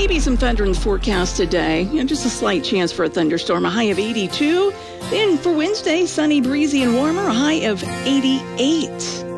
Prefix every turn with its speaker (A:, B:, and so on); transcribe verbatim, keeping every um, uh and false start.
A: maybe some thunder in the forecast today. You know, just a slight chance for a thunderstorm, a high of eighty-two. Then for Wednesday, sunny, breezy, and warmer, a high of eighty-eight.